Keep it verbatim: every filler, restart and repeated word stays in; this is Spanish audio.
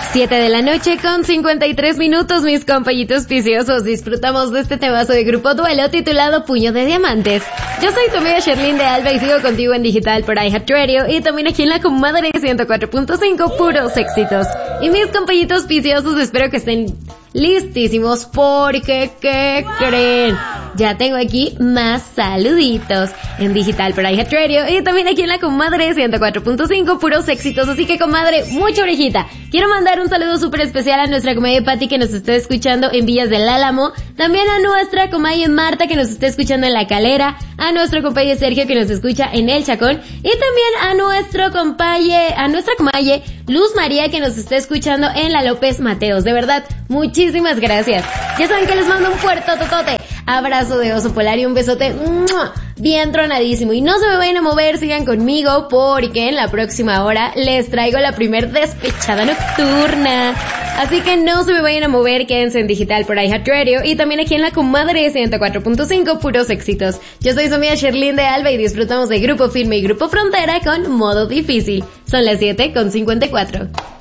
siete de la noche con cincuenta y tres minutos, mis compañitos viciosos. Disfrutamos de este temazo de Grupo Duelo titulado Puño de Diamantes. Yo soy tu amiga Sherlyn de Alba y sigo contigo en digital por iHeartRadio y también aquí en la comadre ciento cuatro punto cinco, puros éxitos. Y mis compañitos viciosos, espero que estén listísimos porque, ¿qué creen? Ya tengo aquí más saluditos en digital por iHeartRadio y también aquí en la comadre ciento cuatro punto cinco, puros éxitos. Así que, comadre, mucha orejita. Quiero mandar un saludo súper especial a nuestra comadre Patti que nos está escuchando en Villas del Álamo, también a nuestra comadre Marta que nos está escuchando en La Calera, a nuestro compañero Sergio que nos escucha en El Chacón y también a nuestro compañero, a nuestra comadre Luz María que nos está escuchando en La López Mateos. De verdad, muchísimas gracias. Ya saben que les mando un fuerte totote, abrazo de oso polar y un besote ¡mua! Bien tronadísimo. Y no se me vayan a mover, sigan conmigo porque en la próxima hora les traigo la primer despechada nocturna. Así que no se me vayan a mover, quédense en digital por iHeartRadio y también aquí en la comadre ciento cuatro punto cinco, puros éxitos. Yo soy su amiga Sherlyn de Alba y disfrutamos de Grupo Firme y Grupo Frontera con Modo Difícil. Son las siete con cincuenta y cuatro.